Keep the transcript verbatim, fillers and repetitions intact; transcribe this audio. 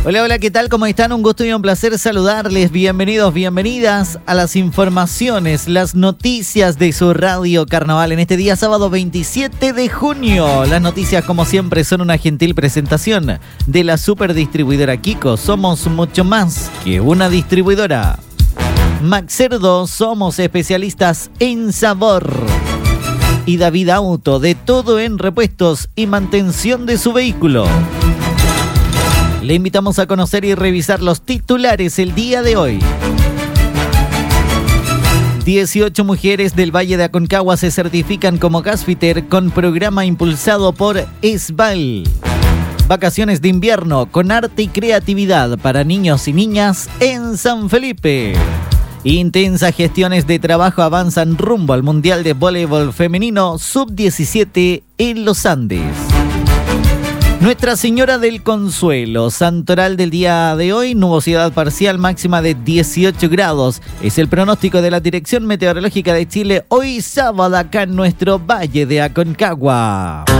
Hola, hola, ¿qué tal? ¿Cómo están? Un gusto y un placer saludarles. Bienvenidos, bienvenidas a las informaciones, las noticias de su Radio Carnaval en este día sábado veintisiete de junio. Las noticias, como siempre, son una gentil presentación de la superdistribuidora Kiko. Somos mucho más que una distribuidora. Max Cerdo, somos especialistas en sabor. Y David Auto, de todo en repuestos y mantención de su vehículo. Le invitamos a conocer y revisar los titulares el día de hoy. dieciocho mujeres del Valle de Aconcagua se certifican como gasfitter con programa impulsado por ESVAL. Vacaciones de invierno con arte y creatividad para niños y niñas en San Felipe. Intensas gestiones de trabajo avanzan rumbo al Mundial de Voleibol Femenino sub diecisiete en los Andes. Nuestra Señora del Consuelo, santoral del día de hoy, nubosidad parcial máxima de dieciocho grados. Es el pronóstico de la Dirección Meteorológica de Chile hoy sábado acá en nuestro Valle de Aconcagua.